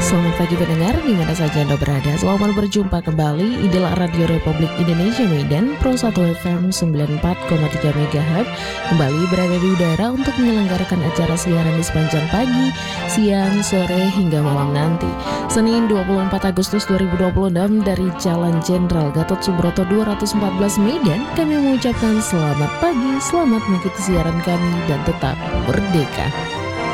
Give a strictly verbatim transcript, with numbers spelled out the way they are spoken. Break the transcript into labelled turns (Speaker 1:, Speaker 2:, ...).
Speaker 1: selamat pagi pendengar dimana saja Anda berada. Selamat berjumpa kembali. Inilah Radio Republik Indonesia Medan Pro satu F M sembilan puluh empat koma tiga MHz kembali berada di udara untuk menyelenggarakan acara siaran di sepanjang pagi, siang, sore hingga malam nanti. Senin dua puluh empat Agustus dua ribu dua puluh enam dari Jalan Jenderal Gatot Subroto dua ratus empat belas Medan, kami mengucapkan selamat pagi, selamat mengikuti siaran kami dan tetap merdeka.